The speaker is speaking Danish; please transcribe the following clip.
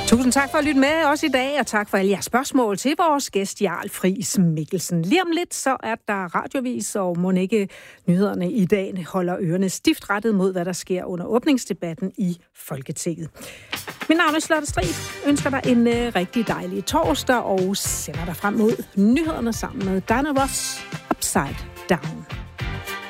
Tusind tak for at lytte med også i dag, og tak for alle jeres spørgsmål til vores gæst, Jarl Friis Mikkelsen. Lige om lidt, så er der radiovis, og må ikke nyhederne i dag holder ørerne stift rettet mod, hvad der sker under åbningsdebatten i Folketinget. Mit navn er Charlotte Strid. Ønsker dig en rigtig dejlig torsdag, og sender dig frem mod nyhederne sammen med Diana Ross, Upside Down.